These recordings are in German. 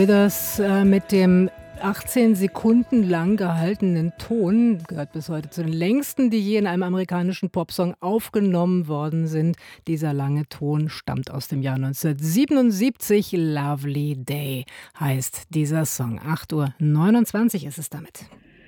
Das mit dem 18 Sekunden lang gehaltenen Ton gehört bis heute zu den längsten, die je in einem amerikanischen Popsong aufgenommen worden sind. Dieser lange Ton stammt aus dem Jahr 1977. Lovely Day heißt dieser Song. 8:29 Uhr ist es damit.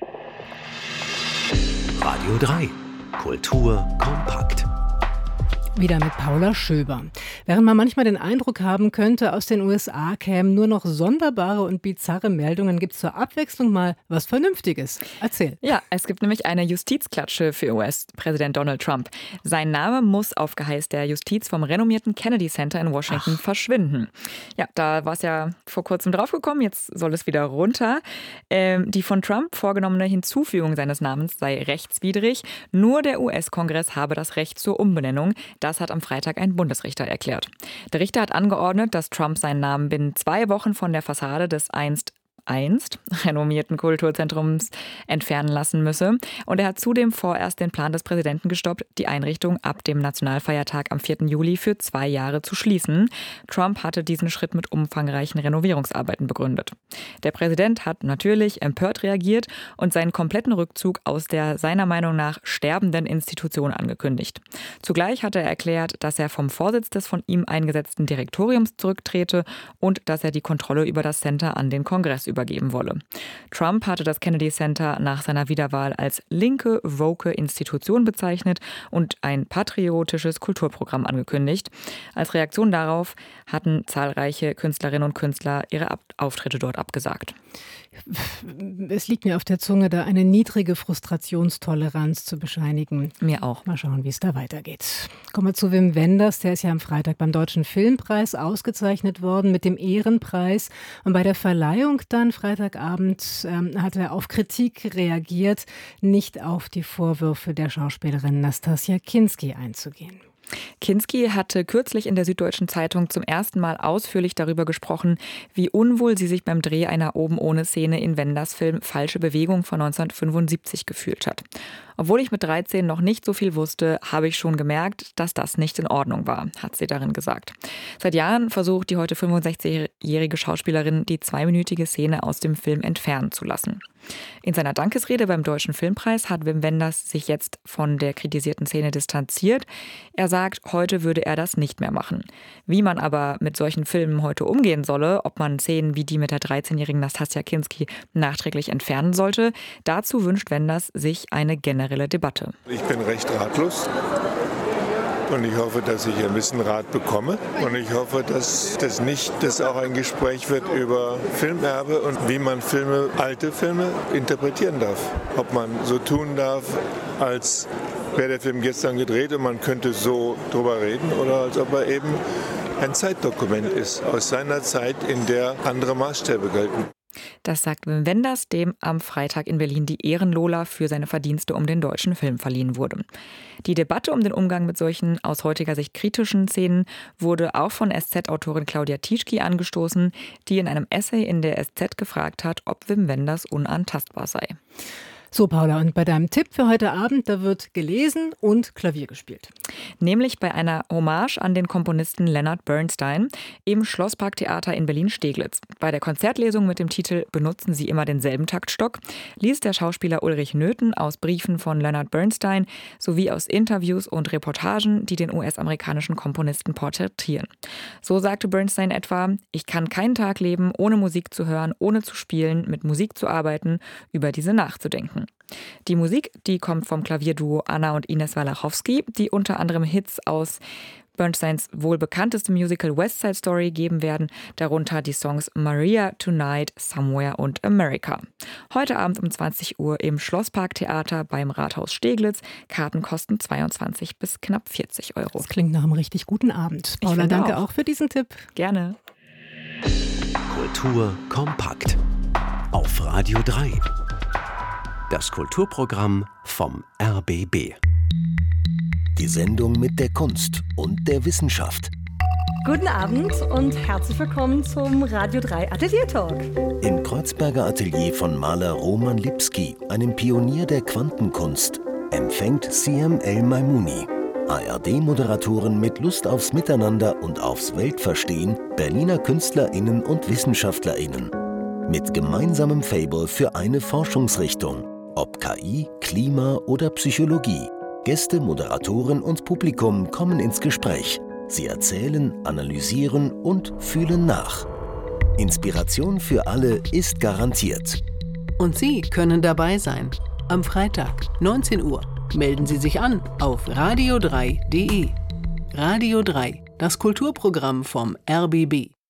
Radio 3. Kultur kompakt. Wieder mit Paula Schöber. Während man manchmal den Eindruck haben könnte, aus den USA kämen nur noch sonderbare und bizarre Meldungen, gibt es zur Abwechslung mal was Vernünftiges. Erzähl. Ja, es gibt nämlich eine Justizklatsche für US-Präsident Donald Trump. Sein Name muss auf Geheiß der Justiz vom renommierten Kennedy Center in Washington verschwinden. Ja, da war es ja vor kurzem draufgekommen, jetzt soll es wieder runter. Die von Trump vorgenommene Hinzufügung seines Namens sei rechtswidrig. Nur der US-Kongress habe das Recht zur Umbenennung. Das hat am Freitag ein Bundesrichter erklärt. Der Richter hat angeordnet, dass Trump seinen Namen binnen 2 Wochen von der Fassade des einst renommierten Kulturzentrums entfernen lassen müsse. Und er hat zudem vorerst den Plan des Präsidenten gestoppt, die Einrichtung ab dem Nationalfeiertag am 4. Juli für 2 Jahre zu schließen. Trump hatte diesen Schritt mit umfangreichen Renovierungsarbeiten begründet. Der Präsident hat natürlich empört reagiert und seinen kompletten Rückzug aus der seiner Meinung nach sterbenden Institution angekündigt. Zugleich hat er erklärt, dass er vom Vorsitz des von ihm eingesetzten Direktoriums zurücktrete und dass er die Kontrolle über das Center an den Kongress übergeben wolle. Trump hatte das Kennedy Center nach seiner Wiederwahl als linke, woke Institution bezeichnet und ein patriotisches Kulturprogramm angekündigt. Als Reaktion darauf hatten zahlreiche Künstlerinnen und Künstler ihre Auftritte dort abgesagt. Es liegt mir auf der Zunge, da eine niedrige Frustrationstoleranz zu bescheinigen. Mir auch. Mal schauen, wie es da weitergeht. Kommen wir zu Wim Wenders. Der ist ja am Freitag beim Deutschen Filmpreis ausgezeichnet worden mit dem Ehrenpreis. Und bei der Verleihung dann Freitagabend hat er auf Kritik reagiert, nicht auf die Vorwürfe der Schauspielerin Nastassja Kinski einzugehen. Kinski hatte kürzlich in der Süddeutschen Zeitung zum ersten Mal ausführlich darüber gesprochen, wie unwohl sie sich beim Dreh einer Oben-ohne-Szene in Wenders Film Falsche Bewegung von 1975 gefühlt hat. Obwohl ich mit 13 noch nicht so viel wusste, habe ich schon gemerkt, dass das nicht in Ordnung war, hat sie darin gesagt. Seit Jahren versucht die heute 65-jährige Schauspielerin, die 2-minütige Szene aus dem Film entfernen zu lassen. In seiner Dankesrede beim Deutschen Filmpreis hat Wim Wenders sich jetzt von der kritisierten Szene distanziert. Er sagt, heute würde er das nicht mehr machen. Wie man aber mit solchen Filmen heute umgehen solle, ob man Szenen wie die mit der 13-jährigen Nastassja Kinski nachträglich entfernen sollte, dazu wünscht Wenders sich eine generelle Debatte. Ich bin recht ratlos. Und ich hoffe, dass ich ein bisschen Rat bekomme. Und ich hoffe, dass das auch ein Gespräch wird über Filmerbe und wie man alte Filme interpretieren darf. Ob man so tun darf, als wäre der Film gestern gedreht und man könnte so drüber reden, oder als ob er eben ein Zeitdokument ist aus seiner Zeit, in der andere Maßstäbe gelten. Das sagt Wim Wenders, dem am Freitag in Berlin die Ehrenlola für seine Verdienste um den deutschen Film verliehen wurde. Die Debatte um den Umgang mit solchen aus heutiger Sicht kritischen Szenen wurde auch von SZ-Autorin Claudia Tietschky angestoßen, die in einem Essay in der SZ gefragt hat, ob Wim Wenders unantastbar sei. So, Paula, und bei deinem Tipp für heute Abend, da wird gelesen und Klavier gespielt. Nämlich bei einer Hommage an den Komponisten Leonard Bernstein im Schlossparktheater in Berlin-Steglitz. Bei der Konzertlesung mit dem Titel »Benutzen Sie immer denselben Taktstock« liest der Schauspieler Ulrich Nöthen aus Briefen von Leonard Bernstein sowie aus Interviews und Reportagen, die den US-amerikanischen Komponisten porträtieren. So sagte Bernstein etwa: „Ich kann keinen Tag leben, ohne Musik zu hören, ohne zu spielen, mit Musik zu arbeiten, über diese nachzudenken.« Die Musik, die kommt vom Klavierduo Anna und Ines Walachowski, die unter anderem Hits aus Bernsteins wohl bekanntestem Musical West Side Story geben werden, darunter die Songs Maria, Tonight, Somewhere und America. Heute Abend um 20 Uhr im Schlossparktheater beim Rathaus Steglitz. Karten kosten 22 bis knapp 40 Euro. Das klingt nach einem richtig guten Abend. Paula, danke auch für diesen Tipp. Gerne. Kultur kompakt. Auf Radio 3. Das Kulturprogramm vom RBB. Die Sendung mit der Kunst und der Wissenschaft. Guten Abend und herzlich willkommen zum Radio 3 Atelier Talk. Im Kreuzberger Atelier von Maler Roman Lipski, einem Pionier der Quantenkunst, empfängt Siem El Maimouni. ARD-Moderatoren mit Lust aufs Miteinander und aufs Weltverstehen, Berliner KünstlerInnen und WissenschaftlerInnen. Mit gemeinsamem Faible für eine Forschungsrichtung. Ob KI, Klima oder Psychologie. Gäste, Moderatoren und Publikum kommen ins Gespräch. Sie erzählen, analysieren und fühlen nach. Inspiration für alle ist garantiert. Und Sie können dabei sein. Am Freitag, 19 Uhr. Melden Sie sich an auf radio3.de. Radio 3, das Kulturprogramm vom RBB.